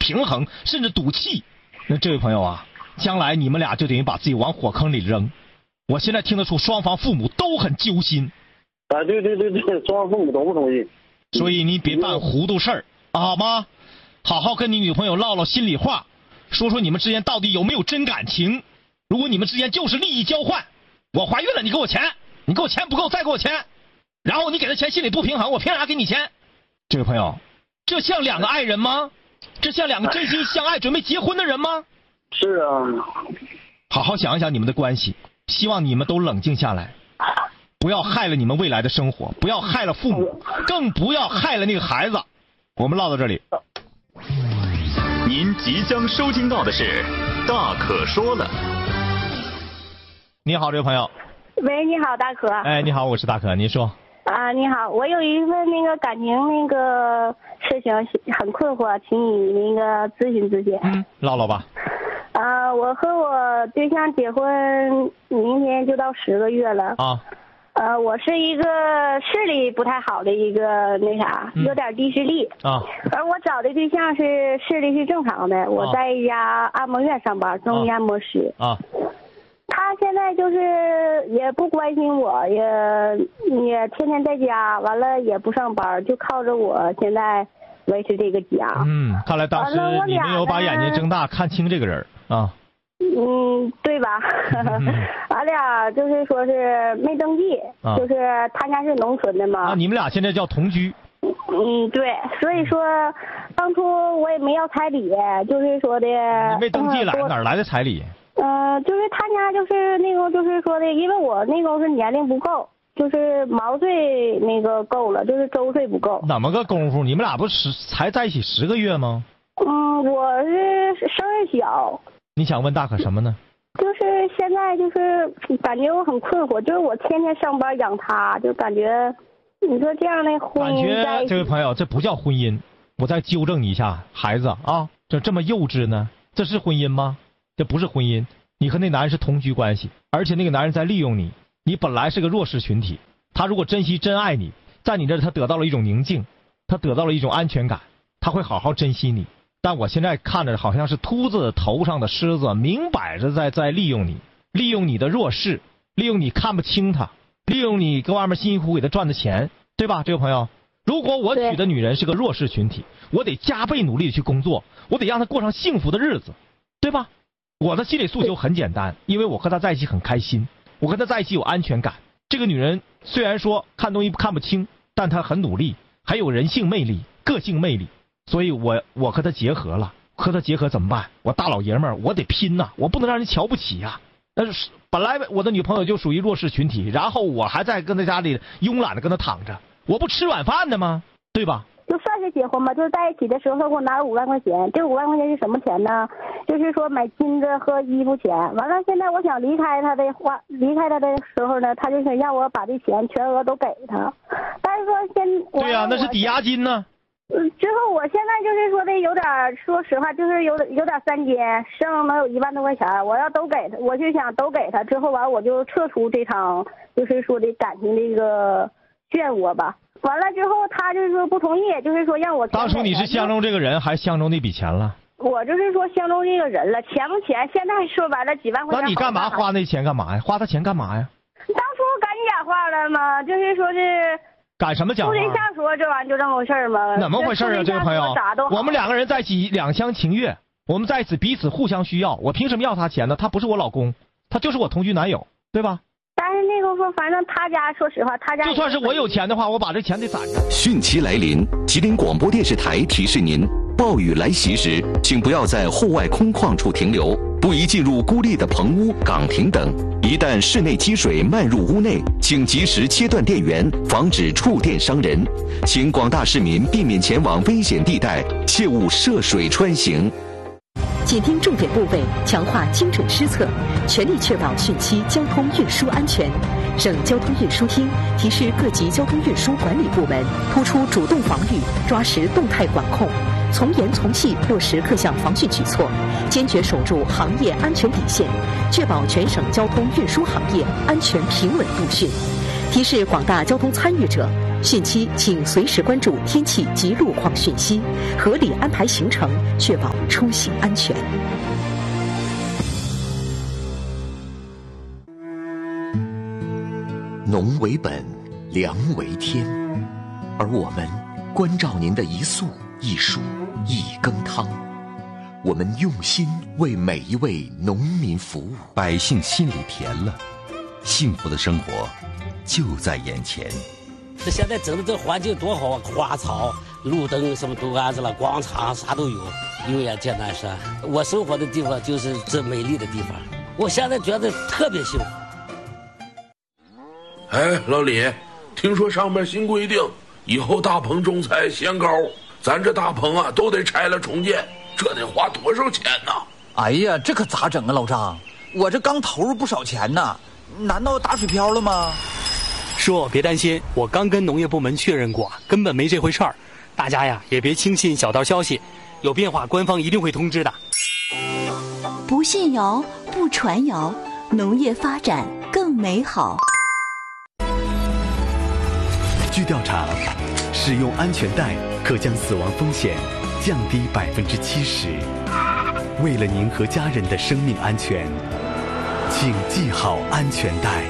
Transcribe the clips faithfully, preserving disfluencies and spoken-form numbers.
平衡，甚至赌气。那这位朋友啊，将来你们俩就等于把自己往火坑里扔。我现在听得出双方父母都很揪心。 啊，对对对对，双方父母都不同意。 所以你别办糊涂事儿，好吗？好好跟你女朋友唠唠心里话，说说你们之间到底有没有真感情。如果你们之间就是利益交换，我怀孕了你给我钱，你给我钱不够再给我钱，然后你给他钱心里不平衡，我凭啥给你钱？这位朋友，这像两个爱人吗？这像两个真心相爱准备结婚的人吗？ 是啊。 好好想一想你们的关系，希望你们都冷静下来，不要害了你们未来的生活，不要害了父母，更不要害了那个孩子。我们唠到这里。 您即将收听到的是大可说了。 你好，这位朋友。 喂，你好，大可。 哎，你好，我是大可，您说。 啊，你好，我有一份那个感情那个事情很困惑，请你那个咨询咨询。 嗯，唠唠吧。 啊，我和我对象结婚明天就到十个月了。 啊。 呃，我是一个视力不太好的一个那啥， 嗯、 有点低视力。 啊。 而我找的对象是视力是正常的，我在一家按摩院上班，中医按摩师。 啊。 他现在就是也不关心我，也也天天在家，完了也不上班，就靠着我现在维持这个家。 嗯，看来当时你没有把眼睛睁大看清这个人啊。 嗯，对吧？俺俩就是说是没登记， 啊、 就是他家是农村的嘛。 啊，你们俩现在叫同居。 嗯，对，所以说当初我也没要彩礼，就是说的。 你没登记来、嗯、哪来的彩礼？ 嗯、呃，就是他家就是那个就是说的，因为我那个是年龄不够，就是毛岁那个够了，就是周岁不够。 怎么个功夫？你们俩不是才在一起十个月吗？ 嗯，我是生日小。 你想问大可什么呢？ 就是现在就是感觉我很困惑，就是我天天上班养他，就感觉你说这样的婚姻在感觉这位朋友这不叫婚姻，我再纠正你一下，孩子啊，这这么幼稚呢？这是婚姻吗？这不是婚姻，你和那男人是同居关系，而且那个男人在利用你，你本来是个弱势群体，他如果珍惜真爱你，在你这儿他得到了一种宁静，他得到了一种安全感，他会好好珍惜你。但我现在看着好像是秃子头上的狮子，明摆着在在利用你，利用你的弱势，利用你看不清他，利用你搁外面辛辛苦苦给他赚的钱，对吧？这位朋友，如果我娶的女人是个弱势群体，我得加倍努力的去工作，我得让她过上幸福的日子，对吧？我的心理诉求很简单，因为我和她在一起很开心，我和她在一起有安全感。这个女人虽然说看东西看不清，但她很努力，还有人性魅力、个性魅力，所以我我和她结合了。和她结合怎么办？我大老爷们儿，我得拼呐、啊，我不能让人瞧不起呀、啊。那是本来我的女朋友就属于弱势群体，然后我还在跟她家里慵懒的跟她躺着，我不吃软饭的吗？对吧？ 就算是结婚吧，就是在一起的时候，他给我拿了五万块钱。这五万块钱是什么钱呢？就是说买金子和衣服钱。完了，现在我想离开他的话，离开他的时候呢，他就想让我把这钱全额都给他。但是说现对呀、啊，那是抵押金呢。 嗯，之后我现在就是说的有点，说实话，就是有有点三斤，剩能有一万多块钱，我要都给他，我就想都给他。之后完我就撤出这场，就是说的感情的一个漩涡吧。完了之后，他就是说不同意，就是说让我。 当初你是相中这个人，还相中那笔钱了？ 我就是说相中这个人了，钱不钱，现在说白了几万块钱。 那你干嘛花那钱干嘛呀？花他钱干嘛呀？ 当初赶假话了嘛，就是说是。 赶什么假话？ 处对象说这玩意儿就这么回事儿吗？ 怎么回事啊，这位朋友？我们两个人在一起两厢情愿，我们在一起彼此互相需要，我凭什么要他钱呢？他不是我老公，他就是我同居男友，对吧？ 但是那个说，反正他家说实话，他家就算是我有钱的话，我把这钱得攒着。 汛期来临，吉林广播电视台提示您：暴雨来袭时，请不要在户外空旷处停留，不宜进入孤立的棚屋、岗亭等。一旦室内积水漫入屋内，请及时切断电源，防止触电伤人。请广大市民避免前往危险地带，切勿涉水穿行。 紧盯重点部位，强化精准施策，全力确保汛期交通运输安全。省交通运输厅提示各级交通运输管理部门，突出主动防御，抓实动态管控，从严从细落实各项防汛举措，坚决守住行业安全底线，确保全省交通运输行业安全平稳度汛。 提示广大交通参与者，汛期请随时关注天气及路况讯息，合理安排行程，确保出行安全。 农为本，粮为天，而我们关照您的一粟一蔬一羹汤，我们用心为每一位农民服务， 百姓心里甜了，幸福的生活就在眼前。 这现在整的这环境多好啊，花草、路灯什么都安置了，广场啥都有。有眼见南山，我生活的地方就是这美丽的地方，我现在觉得特别幸福。 哎，老李，听说上面新规定，以后大棚种菜限高，咱这大棚啊都得拆了重建，这得花多少钱呢？ 哎呀，这可咋整啊，老张？我这刚投入不少钱呢，难道打水漂了吗？ 叔，别担心，我刚跟农业部门确认过，根本没这回事儿。大家呀，也别轻信小道消息，有变化官方一定会通知的。 不信谣，不传谣，农业发展更美好。 据调查，使用安全带可将死亡风险降低百分之七十。为了您和家人的生命安全，请系好安全带。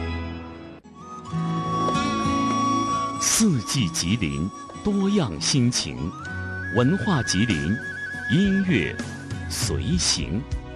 四季吉林，多样心情，文化吉林，音乐随行。